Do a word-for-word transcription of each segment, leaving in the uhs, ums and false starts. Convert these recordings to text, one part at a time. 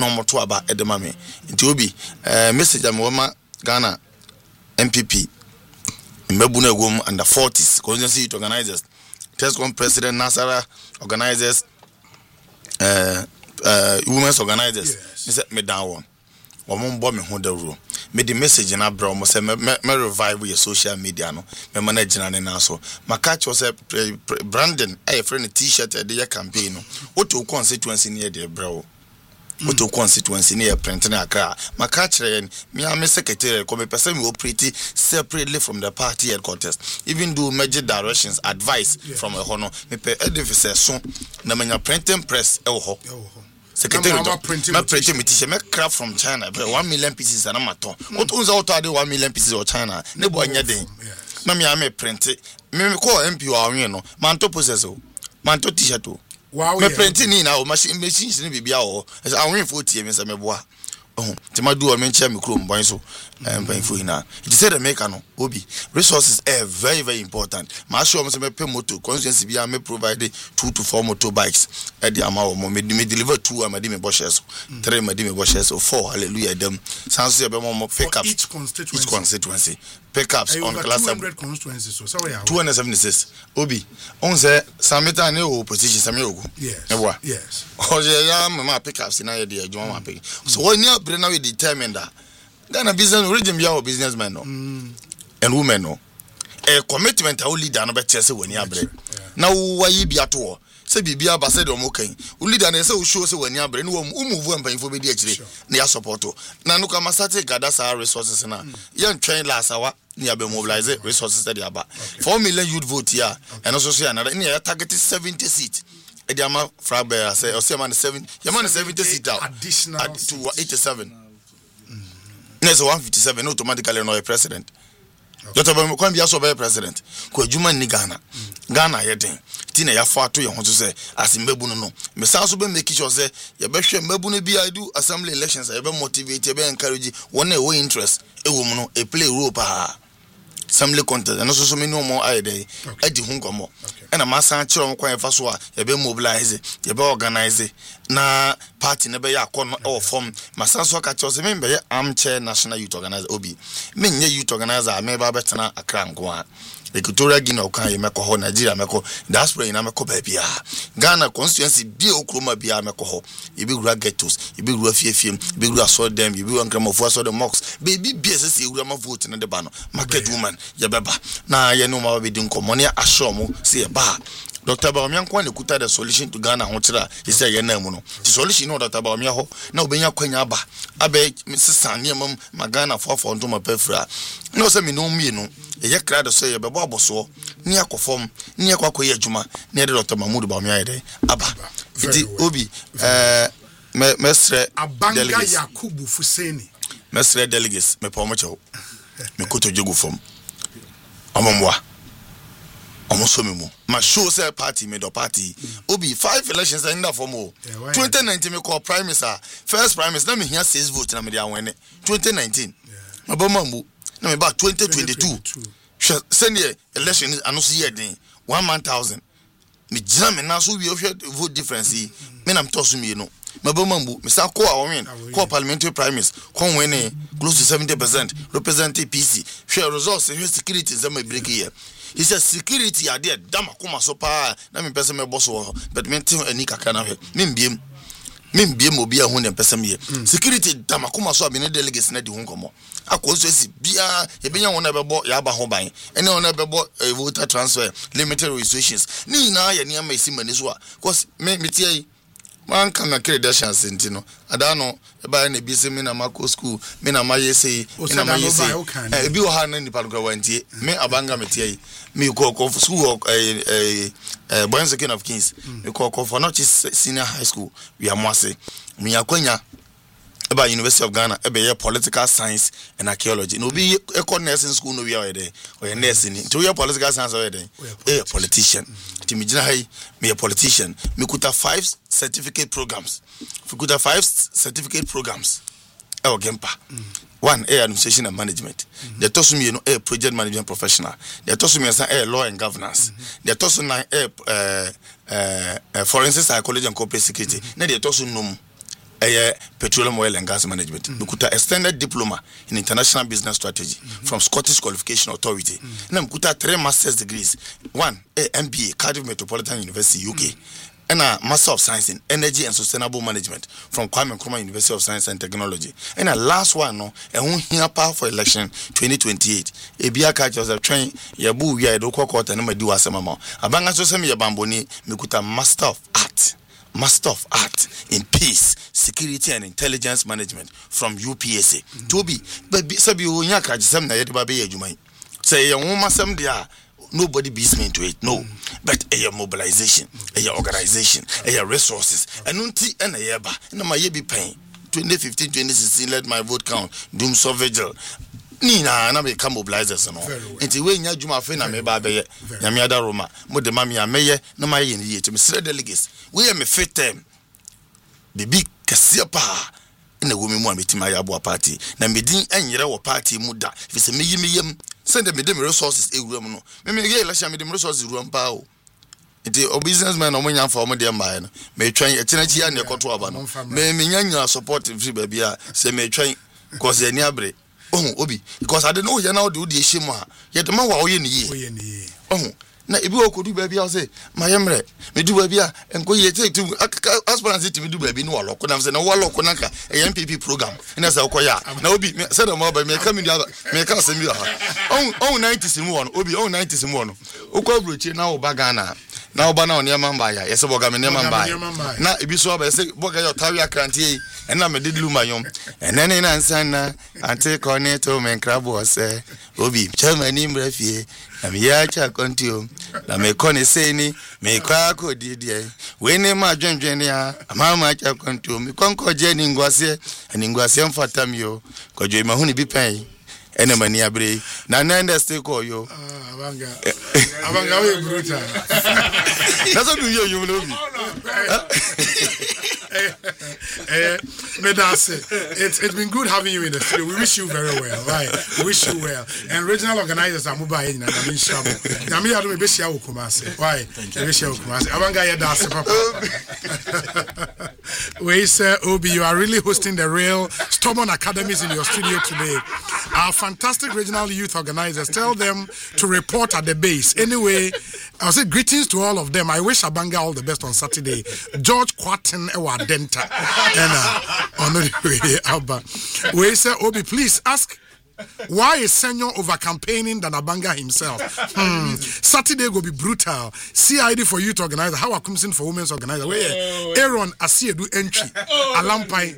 no moto aba edema me nti obi eh message am woma Ghana M P P mmebu na egom under forties constituency organizers Tescom president Nasara organizers uh uh women's organizers me say me down one omo mbo me ho dawro me the message na bra omo say me me revive your social media no me manage na na so maka cho say Brandon eh friend t-shirt e dey campaign no oto constituency ne dey bra o oto constituency ne print na akra maka kire me am secretary come person me operate separately from the party headquarters even do major directions advice yeah. from a hono me pe edifice so na manya printing press e wo ho secretary my printing me t-shirt me craft from China one million pieces na maton oto unza oto ade one million pieces of China ne bo anya den na me am print me call M P wa wen no man to process o man to t-shirt o wow me printing ni na o machine machines ni bibia o I win for tie me say me boa oh ti ma do o me nche me krom bon so em ban fo hina it say the maker no obi resources are very very important ma show me say me pay motor constituency bia me provide two to four motorbikes e dey ama o me me deliver two amadi me boshes three amadi me boshes four hallelujah dem sans so be mo pick up each constituency each constituency pickups on class two hundred constituencies so sorry two hundred seventy-six obi on say samita ne opposition sami ogu yes ewa yes o je ya ma pickups na ye dey adwuma ma pick so when you are now we determine that Ghana business origin be our businessmen no mm. and women no a commitment our leader no be chese wani abre na wo yi bia to se bibia ba se de mo kan wo leader na se wo show se wani abre no wo move ampanfo be di akire na ya support na no ka masate gada sa resources na yan train la sawa ni abe mobilize resources de aba four million youth vote here and also say another ni ya target seventy seats e dey ama frabe say o say man seven ya man seventy seats additional to eighty-seven Next one fifty-seven automatically no a president. Doctor Bam kwa bia so be president. Ko adwuma ni Ghana. Ghana yeden. Ti na ya fa to ye ho so say asimbebu no no. Me san so be make sure say ye be hwe mbebu no bi I do assembly elections ye be motivate ye be encourage one e wo interest e wo mu no e play role pa. Assembly contest and also so me no more I dey e di hu nkomo. E na masan kire on kwan fa so a ye be mobilize ye be organize na party ne be ya kono e form masan so ka kire me be armchair national youth organizer obi me nye youth organizer me ba betena akra nko a Equatorial Guinea kan ye meko ho Nigeria meko diaspora ina meko ba bia Ghana constituency bi okroma bia meko ho e bi gura ghettos e bi gura fiefiem e bi gura so dem e bi wan kramofo so dem mox baby bi ese e gura ma vote na de ba no market woman ye beba na ye no ma ba bi nkomo ne ashomo se ye ba Doctor Bawumia kwa ne kuta the solution to Ghana ho kira he say ye na mu no the solution no Doctor Bawumia ho na obenya kwanya aba abe sisane mam magana for for ntoma pefra no say me no mie no ye kra de so ye bebo aboso ni akofom ni akwakoye adwuma ne de Doctor Mahmoud Bawumia ye de aba iti obi eh me mesre Abanga Yakubu Fuseni mesre delegates me pa mo chewo me koto jogu fom amomwa almost me mo ma show say party made up party obi five elections in that form twenty nineteen me call prime minister first prime minister na me here six votes na me dia win twenty nineteen ma ba mambu na me ba twenty twenty-two send the election announce year den one man thousand me jam me na so we vote difference me na me toss me no ma ba mambu me sa call a win call parliamentary prime minister kon win close to seventy percent represent P C share results security zama break here. He says security are there dama kuma so pa na me pese me boss wo but me tin ani kaka na hwe me mbiem me mbiem obi a hu ne pese me security dama kuma so abi ne delegates na di hu nkomo akonso esi bia e benya wona bebo ya ba ho ban ene wona bebo voter transfer limited restrictions ni na ya ne ama esi mani so a cause me metie man kan na credentials ntino adano e ba na bi se me na mako school me na ma yesi me na ma yesi e bi o ha na nipa go wantie me abanga metie me ko ko school eh eh eh Boys King of Kings me ko ko for not senior high school we are mwase me akwanya about University of Ghana ebe political science and archaeology no be a nursing school no we are there or nursing to your political science or there a politician timijina hai me a politician me kuta five certificate programs we kuta five certificate programs e ogempa one a administration and management the tosumi you know a project management professional the tosumi a law and governance the tosumi a uh uh forensic psychology and corporate security na the tosumi a petroleum oil and gas management. We could have extended diploma in international business strategy mm-hmm. from Scottish Qualification Authority. And then we could have three master's degrees. One, a M B A, Cardiff Metropolitan University, U K. Mm-hmm. And a Master of Science in Energy and Sustainable Management from Kwame Nkrumah University of Science and Technology. And a last one, no, and one here power for election twenty twenty-eight. A Bia catch was a train, Yabu, Yadoko Court, and Madu Asamamo. Abanga Sosami Yabamboni, Mikuta Master of Art. Master of Art in Peace, Security and Intelligence Management from U P S A. Mm-hmm. Toby, but Sabi Unyaka, Sam Nayadi Jumai. Say, a woman, some dia. Nobody beats me into it, no. Mm. But a mobilization, a organization, a resources, and unti and a yeba, and my yebi pain. twenty fifteen, twenty sixteen, let my vote count. Doom so vigil. Nina, and I become mobilizers and all. Until when you juma fena me babe, Yamiada Roma, Modemamia Mayer, no my in ye to Mister Delegates. We am a fit them. The big Cassiapa. In the women want me to my Abua party. Na medin and Yera party muda. If it's a million. Send them the resources a room. Maybe let's have the resources room power. It is a businessman or when for my mine. May train a tenant and your control. May me support if baby say may train cause the nearbre. Oh, Obi, because I don't know you now do the shima. Yet the man were in ye. Oh, now if you could do baby, I'll say, my emre, me do baby and go ye take to aspirants to do baby no lock when I'm saying no lock a M P P program. And as I call ya, now be said a mobile may come in the other, may come send me oh, oh, ninety one, Obi, oh, ninety one. Okobruchi now Bagana. Now Bana on Yamambaya, yes, Bogam and Yamambaya. Now if you saw by say, Boga your Taria Cranty, and I'm a did lumayum, and then in Ansana, and take corneto and crab was Obi, Chairman in Refie. I'm here to continue. I may con say ni, may crack or did ye. When a margin genia, a mamma to continue, me conquer Jenny in Guasia and in Guasian for Tamio, because you mahoney be paying. Any money I bring. Now, Nanda still call you. Avanga. Avanga, brutal. That's what you you know me. Medase, it's it's been good having you in the studio. We wish you very well, right? We wish you well. And regional organizers are mobile in and I'm in Shabu. Nami adu me besia ukumase. Why? Besia ukumase. Avanga ya dase papa. We say Obi, you are really hosting the real stubborn academies in your studio today. Our fantastic regional youth organizers, tell them to report at the base. Anyway, I'll say greetings to all of them. I wish Abanga all the best on Saturday. George Quatten Ewa Denta. And uh, on the way, Abba. We say, Obi, please ask. Why is Senor over campaigning than Abanga himself? Hmm. Saturday will be brutal. C I D for youth organizer. How are coming for women's organizer? Where Aaron Asiedu entry. Alampai.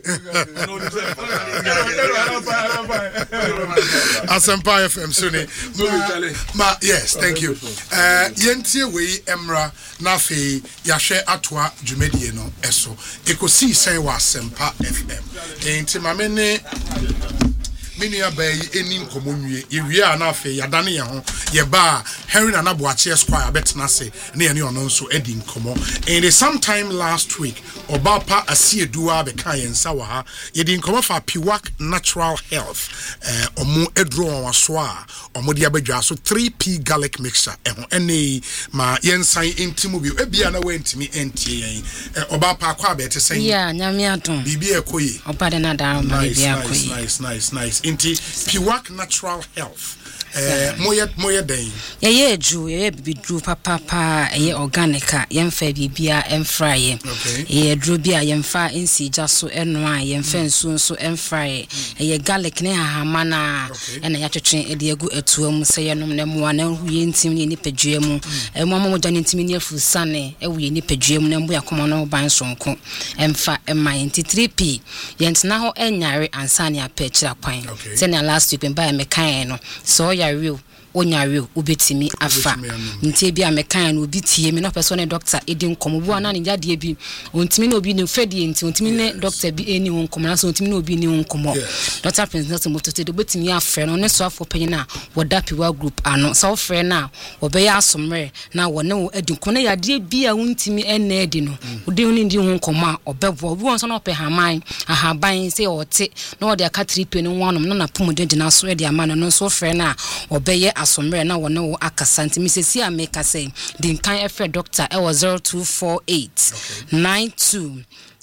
Asampa F M Suni. Ma yes, thank you. Uh Yentie we Emra Nafi Yashe Atwa Jumedie no eso. Ekosi sen wa Asampa F M. Enti mamene Minia bay any community, if we are not fair, Yadani, Yaba, Henry and Abuachi Esquire, Betna say, near you know, so Edding Como. And sometime last week, Obapa Asia Dua Bekai and Sawaha, Yedin Como for Piwak Natural Health, uh, or Mo Edro or Swa, or Modiabeja, so three P garlic mixture, and any ma Yensai Intimobi, Ebiana went to me, N T A, Obapa Quabe to say, yeah, Namiaton, Bibia Koi, Opadana down, nice, nice, nice, nice, nice. Inti Piwak Natural Health. Eh, moye moye day. Ye ye ju ye bi dru papa pa ye organica ye mfa bibia emfra ye. Ye dru bia ye mfa insi jaso eno a ye mfa nsu nso emfra ye. Ye garlic ne hahama na e na ya twetwe e de egu etuam se ye nom ne moa na hu ye ntim ne ni padwuam. E mo mo jani ntim ne afu sane e wu ye ni padwuam na mbo yakomo no ban sonko emfa e mai nti three P ye ntna ho enyare ansane apechira kwan. Se na last week ben ba me kan no so real onyarew ubetimi afa ntie bia mekan no obitie me no person ne doctor edin komobu ana ne jade bi ontimi na obi ne fedie nti ontimi ne doctor bi eni won komo na so ontimi na obi ni won komo doctor princess motote de betimi afre no ne so afo panyin na wodapiwa group ano so frɛ na obeya asomre na wone edin kono ya de bia ontimi enne edi no odi ni ndi won komo a obebo obi won so na opɛ haman ahaban se ote na ode aka three P no wonom no na pomoden de na so edi ama no so frɛ na obeye asomre na wone wo akasa nti misesi a make say the kan efe doctor e was zero two four eight nine two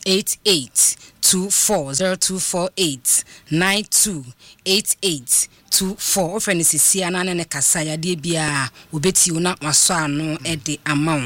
eight eight two four zero two four eight nine two eight eight two four. Ofeni sisi anane ne kasa ya de bia obeti una waso ano e de amount.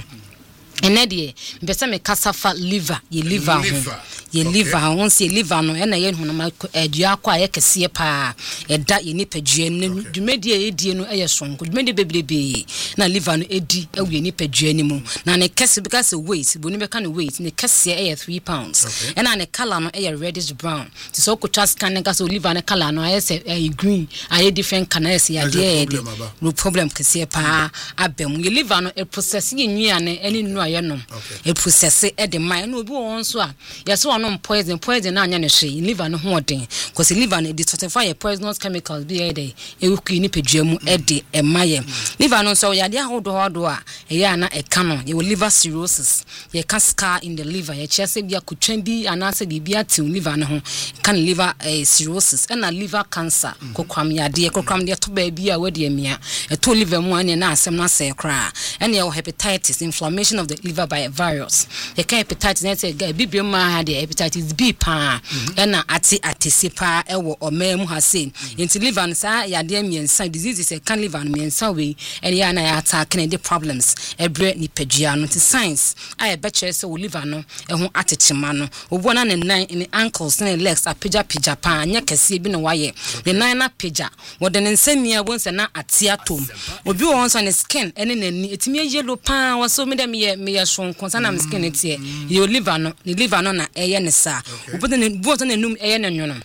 Ene de mbese me kasa fa liver ye liver ho ye liver ho se liver no e na ye hu na adua kwa ye kese pa e da ye nipadua no dwumedi e die no e ye sonko dwumedi bebrebe na liver no edi e we nipadua ni mu na ne kese because weight boni be ka ne weight ne kese e ye three pounds e na ne color no e ye reddish brown ti so ko trust kan ga so liver ne color no aye se green aye different colors ya de no problem kese pa abem ye liver no e process ye nnuane eni no aye no e process e de man no obi won so a ye so no poison poison na anya ne hwe liver no ho den cause liver no detoxify poisonous chemicals bi e dey e wukui ni pedua mu e de e maye liver no so ya de ahodo hodo a e ya na e ka no ye liver cirrhosis ye ka scar in the liver ye chese bia kutwan bi anase bibia tin liver no ho kan liver eh, cirrhosis and na liver cancer kokwam ya de kokwam de to ba bi a wade amia e to liver mu ane na asem na se kra ene ye hepatitis inflammation of the liver by a virus ye ka hepatitis na se ga bibia ma ha de hepatitis B pa ena ati atisi pa ewo omem ha se yenti liver nsa ya de miensa diseases e kan liver miensa we ene ya na ya attack ne the problems ebre ni pedua no ti science aye be chere se wo liver no ehun atechima no obo na ne nan ne ankles ne legs apija pija pa anya kese bi ne waye ne nan na pija wo de ne nsamia wo nsa na ati atom obi wo nsa ne skin ene nani etimi yellow pa wo so me dem ye me ye shon konsa na skin etie ye liver no ne liver no na eye ne sa obodo ne buoto ne num eye ne nwono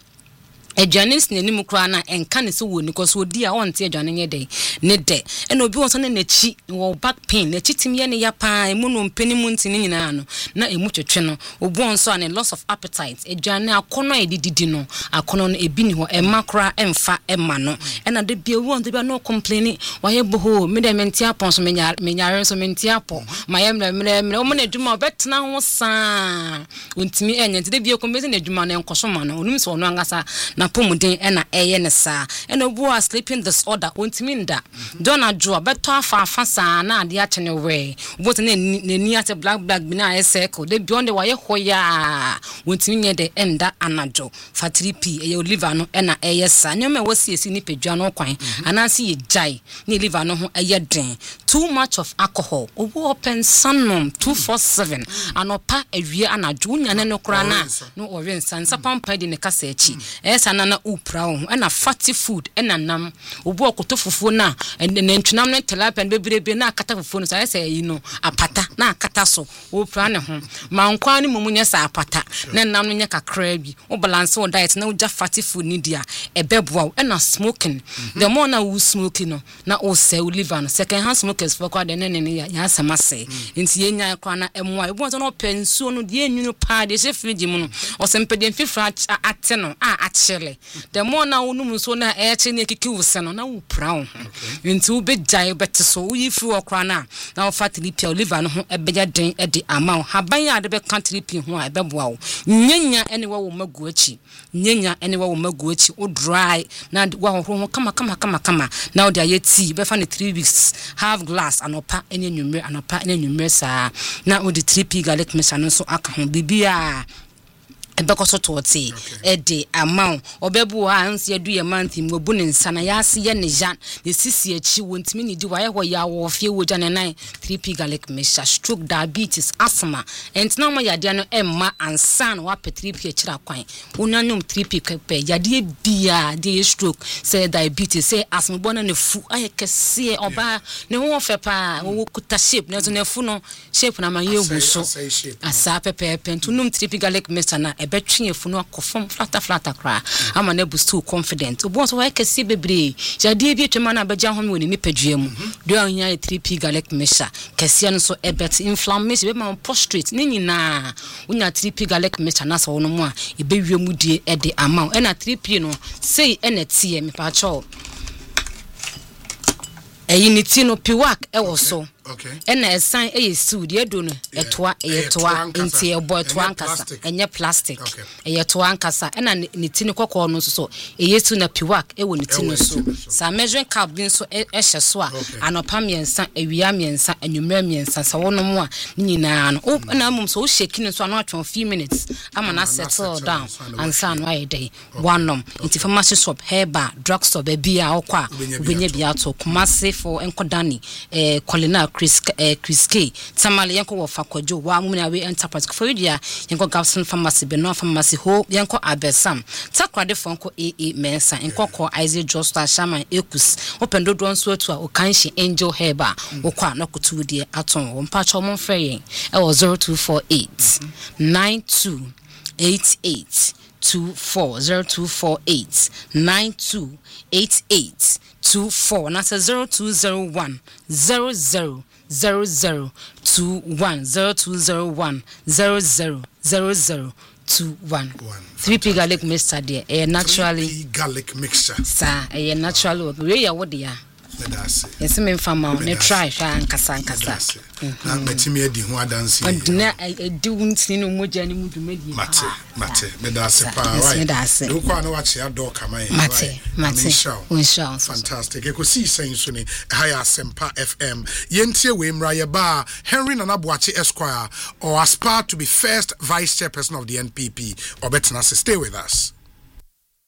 Ejanis ne nimu kra na enka ne so woni ko so di a wonte adwane nye dey ne de ena obi won so ne nachi wo back pain nachi tim ye ne ya pa emu no mpeni mu ntini nyina no na emu twetwe no obi won so an loss of appetite edwane akono edididi no akono no ebi ni ho emma kra emfa emma no ena de bia won de bia no complain wa ye boho me de menti apon so menya menyare so menti apo mayem na me me o mo na adwuma obetena ho saa ontimi enye de bia ko mezi na adwuma na enkoso ma no onum so no angasa na pomuden ena eye ne sa ena obu a sleeping disorder ontimi nda dona jo beto afa afa sa na ade a chene we but na ni ate black black bi na circle de beyond the waye hoya ontimi nye de enda anajo fa three p eye liver no ena eye sa nyome wasi esi ni pedua no kwan anasi ye jai ni liver no ho eye den too much of alcohol obu open sanum two four seven anopa awie anajo nyane no kra na no oren san sapampa de ne kasa echi esa na na upra ho na fatty food ena nam obu okoto fufu na nentwinam ne tilapia bebrebe na akata fufu no sa esa yi no apata na akata so upra ne ho mankwa ne mumunye sa apata na nam no nya kakra bi o balance o diet na uja fatty food ni dia ebeboa ena smoking the more na we smoking no na o se o liver no second hand smokers for kwa de ne ne ya ya samase nti yenya kwa na emwa ebu so no pensuo no de enwunu pa de se fridge mu no o se mpede mfifra ate no a achele the more na unum so na e che ne kiki wuse no na wo prawo nti wo bejai bete so wo yifi wo kra na na wo fatili pia liver no ho ebeja den e de ama haban ya de be country pi ho a ebeboa wo nyenya ene wo magu achi nyenya ene wo magu achi o dry na wo ho kama kama kama kama na wo de ayeti be fa ne three weeks half glass anopa ene nwumre anopa ene nwumre sa na wo de three p garlic mixture no so aka ho bibia ebekoso tote ede amount obebu ha anse adu ye month mu obu ne nsana ya ase ye ne jan ne sisi achi wontimi ni di wa ye ho ya wo fie wo jan nine three p garlic mixture stroke diabetes asthma entina mo yade no emma ansan wa pe three p achira kwan wonanum three p pe yade bia de stroke say diabetes say asthma bona ne fu aye kese oba ne ho fe pa wo kuta shape ne so ne fu no shape na ma ye hu so asa pepe pentunum three p garlic mixture na between efu no akofom flata flata kra ama na boost confident obo so wa kesi bebre jade bi twema na beja ho me woni nipadua mu do anya three p garlic mixture kesi no so ebet inflammation be ma prostrate ni nyina unya three p garlic mixture na so no mu a ebewie mu die e de ama e na three p no sei e na tie me pa cho eyiniti no piwak e wo so Okay. And a sign a suit, you do a toa, a toa, into a boy twankasa, and your plastic, a twankasa, and a nitinico corner so, a yes to na piwak, a winitino so. Some measuring cab being so esha swa, and a pamian son, a wiamian son, and you mermian son, so one more, Nina, oh, and I'm so shaking so not for a few minutes. I'm an settle down and son right day. One nom, into pharmacy shop, hair bar, drugstore, baby, or qua, Biato, Kumasi for Enkodani, eh, Colina, Chris, eh, Chris K, Tamale Yanko of Fakojo, one woman away enterprise for India, Yanko Gabson Pharmacy, Benoit Pharmacy, Ho, Yanko Abesam, Takra de Fonko A A Mensa, and Coco Isaac Josta Shaman Ekus, open the drone sweat to a Okanshi Angel Heba, Okwa Nokutu dear Atom, one patch of Monfrey, I was zero two four eight nine two eight eight two four zero two four eight nine two eight eight two four and that's a zero two zero one zero zero zero zero two one zero two zero one zero zero zero zero two one. Three P garlic mixture dear, a naturally garlic mixture. Sir, a natural we are what dear. Yes, me farmer, ne try and kasa kasa. Na metimi edi ho adansi. And na I do nti no moja ni mudu medi. Mate, mate, me da se pa, right. Do kwa na wachi ado kama yin. Mate, mate. Unshaw. Fantastic. E ko si sen so ni higher Sempa F M. Yentie we mra ye ba Henry Nana Boakye Esquire or aspire to be first vice chairperson of the N P P. Obetna stay with us.